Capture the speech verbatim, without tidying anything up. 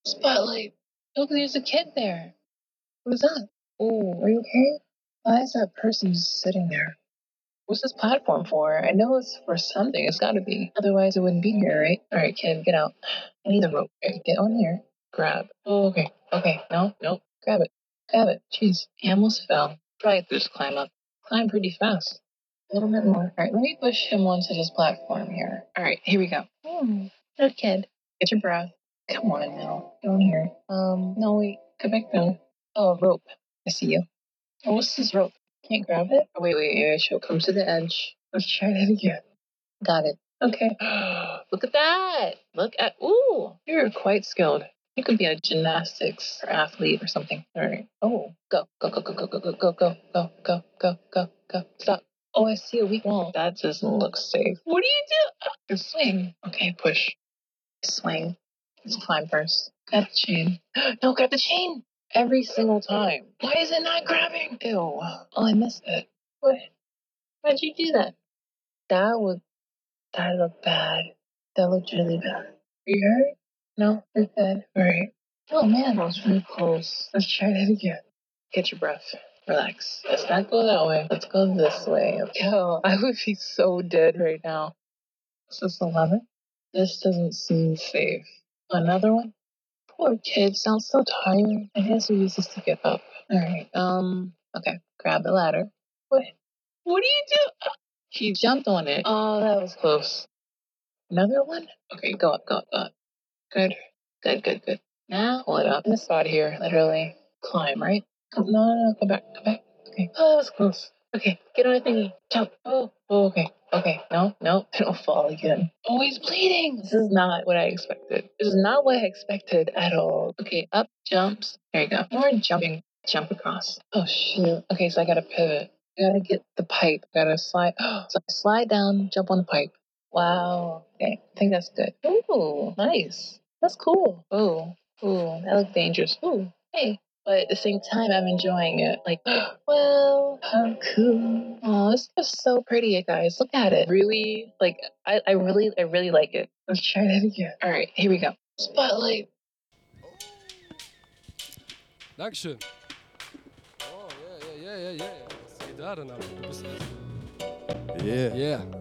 Spotlight. Look, there's a kid there. Who's that? Oh, are you okay? Why is that person just sitting there? What's this platform for? I know it's for something. It's gotta be. Otherwise, it wouldn't be here, right? All right, kid, get out. I need the rope. Okay, get on here. Grab. Oh, okay. Okay. No, no. Grab it. Grab it. Jeez. He almost fell. Try to just climb up. Climb pretty fast. A little bit more. All right, let me push him onto this platform here. All right, here we go. Hmm. Good kid. Get your breath. Come on now. Get on here. Um, no, wait. Go back down. Oh, rope. I see you. Oh, what's this rope? Can't grab it? Oh, wait, wait, wait. She'll come to the edge. Let's try that again. Got it. Okay. Look at that. Look at, ooh, you're quite skilled. You could be a gymnastics or athlete or something. All right. Oh, go, go, go, go, go, go, go, go, go, go, go, go, go, go. Stop. Oh, I see a weak wall. That doesn't look safe. What do you do? You swing. Okay, push. Swing. Let's climb first. Grab the chain. No, grab the chain. Every single time. Why is it not grabbing? Ew. Oh, I missed it. What? Why'd you do that? That would, that looked bad. That looked really bad. Are you hurt? No, you're good. All right. Oh man, that was really close. Let's try that again. Get your breath. Relax. Let's not go that way. Let's go this way. Yo, I would be so dead right now. Is this eleven? This doesn't seem safe. Another one? Poor kid, sounds so tired. I guess we use this to get up. All right. Um. Okay. Grab the ladder. What? What do you do? He jumped on it. Oh, that was close. Another one? Okay, go up, go up, go up. Good. Good, good, good. Now pull it up. In the spot here, literally. Climb, right? Come, no, no, no. Go back, go back. Okay. Oh, that was close. Okay, get on a thingy. Jump. Oh, oh, okay. Okay. No, no. I don't fall again. Oh, he's bleeding. This is not what I expected. This is not what I expected at all. Okay, up, jumps. There you go. More jumping. Jump across. Oh, shoot. Okay, so I gotta pivot. I gotta get the pipe. Gotta slide. So I slide down, jump on the pipe. Wow. Okay, I think that's good. Ooh, nice. That's cool. Ooh, ooh, that looked dangerous. Ooh, hey. But at the same time, I'm enjoying it. Like, well, how cool. Oh, this is so pretty, you guys. Look at it. Really, like, I, I really, I really like it. Let's try that again. All right, here we go. Spotlight. Dankeschön. Oh, yeah, yeah, yeah, yeah, yeah. Was geht da denn ab? Du bist also. Yeah. Yeah.